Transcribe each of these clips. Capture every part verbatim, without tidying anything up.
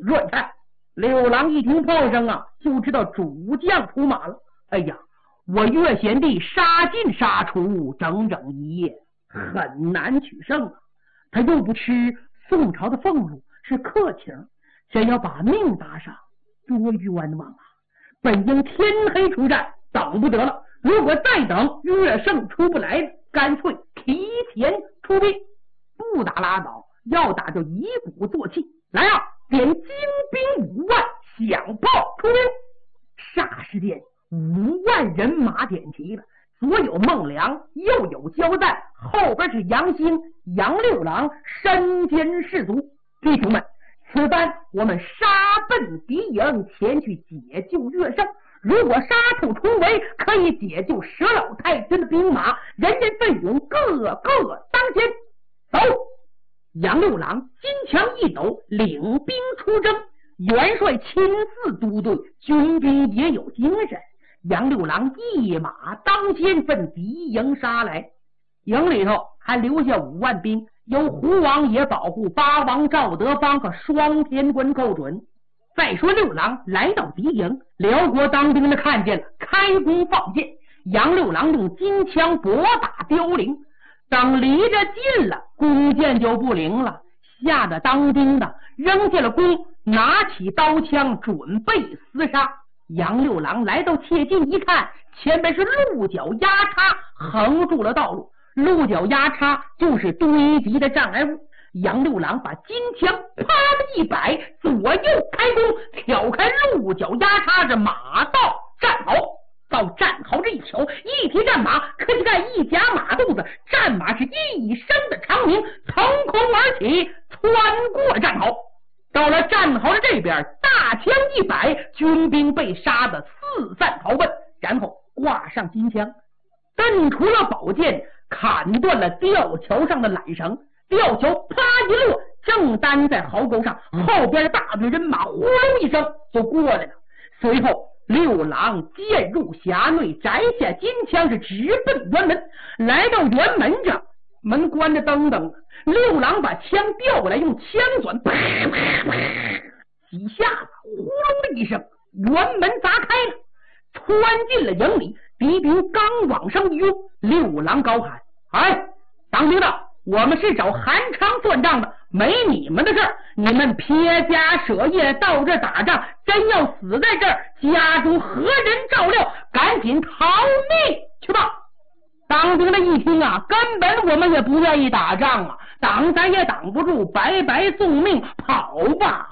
乱战。六郎一听炮声啊，就知道主将出马了。哎呀，我岳贤弟杀进杀出整整一夜，很难取胜啊。他又不吃宋朝的俸禄，是客情，真要把命搭上，多冤枉啊！本应天黑出战，等不得了。如果再等岳胜出不来，干脆提前出兵，不打拉倒，要打就以鼓作气。来啊，点精兵五万，响炮出兵。霎时间五万人马点齐了，左有孟良，右有焦赞，后边是杨兴、杨六郎，身兼士卒。弟兄们，此番我们杀奔敌营，前去解救岳胜。如果杀出重围，可以解救佘老太君的兵马，人人奋勇，个个当先。走！杨六郎金枪一抖，领兵出征。元帅亲自督队，军兵也有精神。杨六郎一马当先，奔敌营杀来。营里头还留下五万兵，由胡王爷保护，八王赵德芳和双天官寇准。再说六郎来到敌营，辽国当兵的看见了，开弓放箭。杨六郎用金枪搏打凋零，等离着近了，弓箭就不灵了，吓得当兵的扔下了弓，拿起刀枪准备厮杀。杨六郎来到切近一看，前边是鹿角压叉横住了道路。鹿角压叉就是堆积的障碍物。杨六郎把金枪啪的一摆，左右开弓，挑开鹿角压叉着马道站好。到站好这一挑，一提战马，可就看一夹马肚子，战马是一声的长鸣，腾空而起，穿过战壕。到了战壕的这边，大枪一摆，军兵被杀得四散逃奔，然后挂上金枪，蹬除了宝剑，砍断了吊桥上的缆绳，吊桥啪一落，正担在壕沟上，后边大队人马呼隆一声就过来了。随后六郎渐入峡内，摘下金枪，是直奔辕门。来到辕门这，门关着噔噔，六郎把枪调过来，用枪转，啪啪啪，几下子呼隆的一声，辕门砸开了，穿进了营里。敌兵刚往上一拥，六郎高喊：哎，当兵的，我们是找韩昌算账的，没你们的事儿。你们撇家舍业到这打仗，真要死在这儿，家中何人照料？赶紧逃命去吧！当兵的一听啊，根本我们也不愿意打仗啊，挡咱也挡不住，白白送命，跑吧！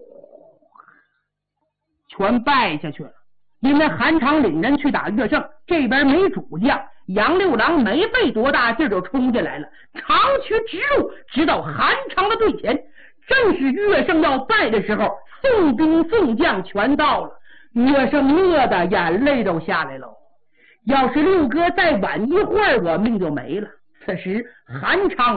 全败下去了。因为韩昌领人去打岳胜，这边没主将，杨六郎没费多大劲就冲进来了，长驱直入，直到韩昌的队前。正是岳胜要败的时候，送兵送将全到了，岳胜乐的眼泪都下来了。要是六哥再晚一会儿，我命就没了。此时韩昌